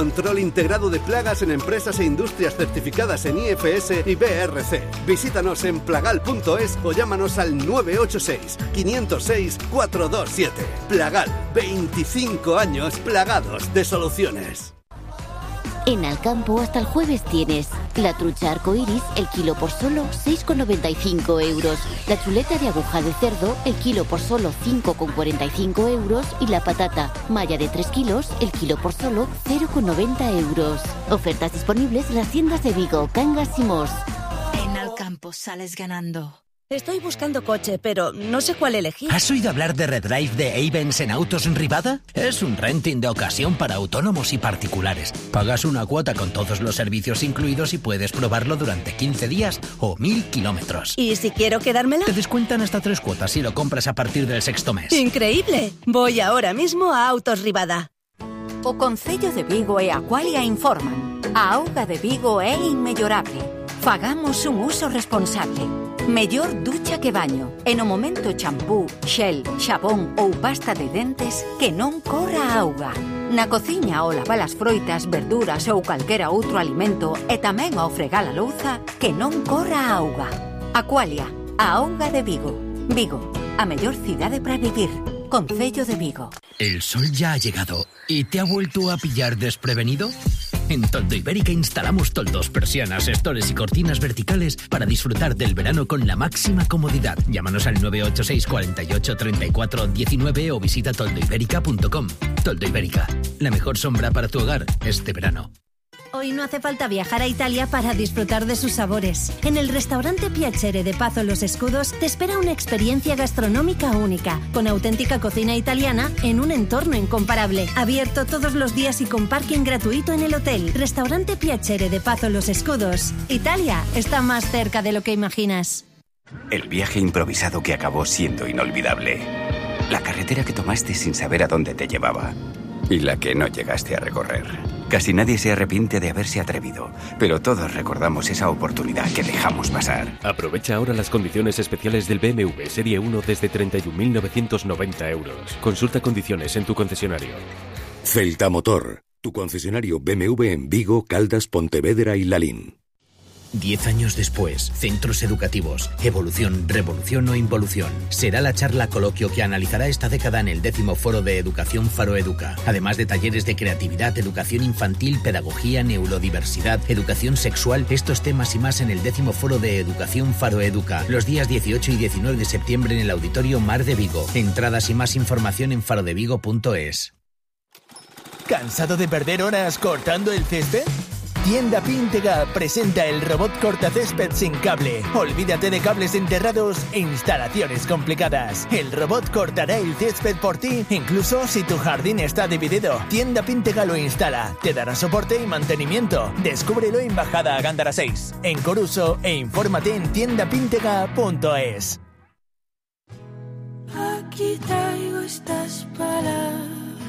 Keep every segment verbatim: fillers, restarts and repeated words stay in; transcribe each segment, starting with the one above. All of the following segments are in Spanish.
control integrado de plagas en empresas e industrias certificadas en I F S y B R C. Visítanos en plagal punto es o llámanos al nueve ocho seis, cinco cero seis, cuatro dos siete. Plagal, veinticinco años plagados de soluciones. En Alcampo hasta el jueves tienes la trucha arcoiris, el kilo por solo seis con noventa y cinco euros. La chuleta de aguja de cerdo, el kilo por solo cinco con cuarenta y cinco euros. Y la patata malla de tres kilos, el kilo por solo cero con noventa euros. Ofertas disponibles en las tiendas de Vigo, Cangas y Mos. En Alcampo sales ganando. Estoy buscando coche, pero no sé cuál elegir. ¿Has oído hablar de Redrive de Avens en Autos en Rivada? Es un renting de ocasión para autónomos y particulares. Pagas una cuota con todos los servicios incluidos y puedes probarlo durante quince días o mil kilómetros. ¿Y si quiero quedármela? Te descuentan hasta tres cuotas si lo compras a partir del sexto mes. ¡Increíble! Voy ahora mismo a Autos Rivada. O Concello de Vigo e Aqualia informan. A auga de Vigo é inmellorable. Fagamos un uso responsable. Mellor ducha que baño. E no momento champú, xel, xabón ou pasta de dentes que non corra a auga. Na cociña ao lavar as froitas, verduras ou calquera outro alimento e tamén ao fregar a louza que non corra a auga. Aqualia, a auga de Vigo. Vigo, a mellor cidade para vivir. Concello de Vigo. ¿El sol ya ha llegado y te ha vuelto a pillar desprevenido? En Toldo Ibérica instalamos toldos, persianas, estores y cortinas verticales para disfrutar del verano con la máxima comodidad. Llámanos al nueve ocho seis, cuarenta y ocho, treinta y cuatro, diecinueve o visita toldo ibérica punto com. Toldo Ibérica, la mejor sombra para tu hogar este verano. Hoy no hace falta viajar a Italia para disfrutar de sus sabores. En el restaurante Piacere de Pazo Los Escudos te espera una experiencia gastronómica única, con auténtica cocina italiana en un entorno incomparable. Abierto todos los días y con parking gratuito en el hotel. Restaurante Piacere de Pazo Los Escudos. Italia está más cerca de lo que imaginas. El viaje improvisado que acabó siendo inolvidable. La carretera que tomaste sin saber a dónde te llevaba. Y la que no llegaste a recorrer. Casi nadie se arrepiente de haberse atrevido, pero todos recordamos esa oportunidad que dejamos pasar. Aprovecha ahora las condiciones especiales del B M W Serie uno desde treinta y un mil novecientos noventa euros. Consulta condiciones en tu concesionario. Celta Motor, tu concesionario B M W en Vigo, Caldas, Pontevedra y Lalín. Diez años después, centros educativos, evolución, revolución o involución. Será la charla coloquio que analizará esta década en el décimo foro de Educación Faro Educa. Además de talleres de creatividad, educación infantil, pedagogía, neurodiversidad, educación sexual, estos temas y más en el décimo foro de Educación Faro Educa. Los días dieciocho y diecinueve de septiembre en el Auditorio Mar de Vigo. Entradas y más información en faro de vigo punto es. ¿Cansado de perder horas cortando el césped? Tienda Píntega presenta el robot cortacésped sin cable. Olvídate de cables enterrados e instalaciones complicadas. El robot cortará el césped por ti, incluso si tu jardín está dividido. Tienda Píntega lo instala, te dará soporte y mantenimiento. Descúbrelo en Bajada a Gándara seis, en Coruso, e infórmate en tienda píntega punto es. Aquí traigo estas palabras.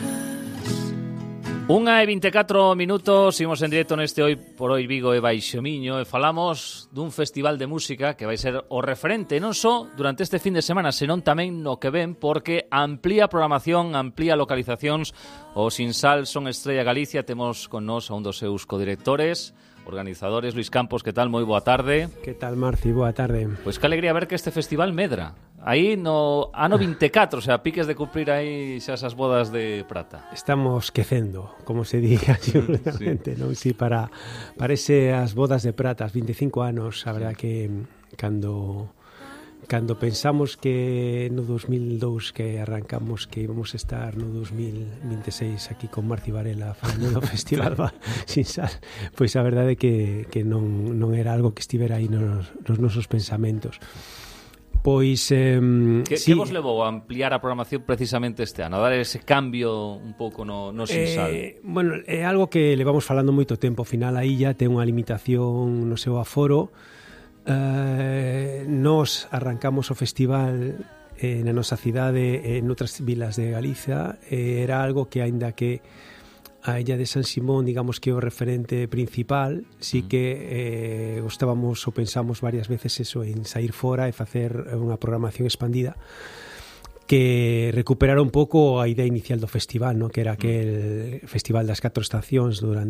Unha e vinte e catro minutos, imos en directo neste Hoy por Hoy Vigo e Baixo Miño e falamos dun festival de música que vai ser o referente non só durante este fin de semana, senón tamén no que ven, porque amplía programación, amplía localizacións. O Sinsal son Estrella Galicia, temos con nós a un dos seus codirectores, organizadores, Luis Campos. Que tal? Moi boa tarde. Que tal, Marci? Boa tarde. Pois que alegría ver que este festival medra. Aí no ano vinte e catro, o sea, piques de cumprir aí xa esas bodas de prata. Estamos quecendo, como se di así realmente, sí. Non? Sí, para, para ese as bodas de prata, as vinte e cinco anos, a verdad que cando... Cando pensamos que no dos mil dous que arrancamos que íbamos a estar no dos mil vinte e seis aquí con Marci Varela falando do Festival Sinsal, pois a verdade é que, que non, non era algo que estivera aí nos, nos nosos pensamentos. Pois eh, que, sí. que vos levou a ampliar a programación precisamente este ano, a dar ese cambio un pouco no, no Sinsal? Eh, bueno, é algo que levamos falando moito tempo. Ao final aí ya ten unha limitación no seu aforo. Uh, nos arrancamos o festival eh, na nosa cidade, en outras vilas de Galicia. eh, era algo que, aínda que a illa de San Simón, digamos que é o referente principal, sí que eh, gostábamos ou pensamos varias veces eso, en sair fora e facer unha programación expandida que recuperara un pouco a idea inicial do festival, ¿no? Que era aquel festival das catro estacións durante